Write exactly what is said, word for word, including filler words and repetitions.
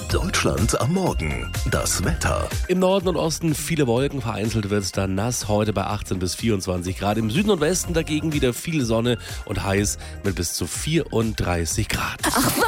Deutschland am Morgen. Das Wetter. Im Norden und Osten viele Wolken, vereinzelt wird es dann nass, heute bei achtzehn bis vierundzwanzig Grad. Im Süden und Westen dagegen wieder viel Sonne und heiß mit bis zu vierunddreißig Grad. Ach,